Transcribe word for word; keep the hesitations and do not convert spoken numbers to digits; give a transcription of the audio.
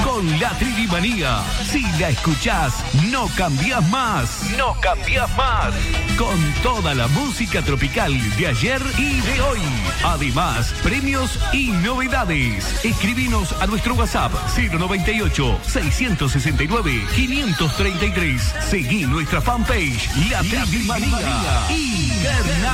con la Trivimanía. Si la escuchás, no cambiás más. No cambiás más. Con toda la música tropical de ayer y de hoy. Además, premios y novedades. Escribinos a nuestro WhatsApp cero noventa y ocho, seiscientos sesenta y nueve, quinientos treinta y tres. Seguí nuestra fanpage, La Trivimanía. Interna.